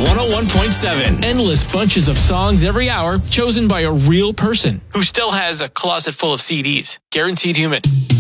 101.7. Endless bunches of songs every hour, chosen by a real person who still has a closet full of CDs. Guaranteed Human.